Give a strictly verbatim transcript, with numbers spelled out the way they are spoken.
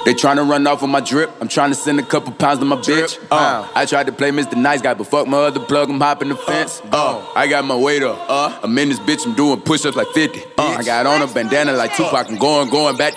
They tryna run off with my drip. I'm tryna send a couple pounds to my bitch. Uh, I tried to play Mister Nice Guy, but fuck my other plug, I'm hopping the fence. Uh, I got my weight up. Uh, I'm in this bitch, I'm doing push-ups like fifty. Uh, I got on a bandana like Tupac, I'm going, going back.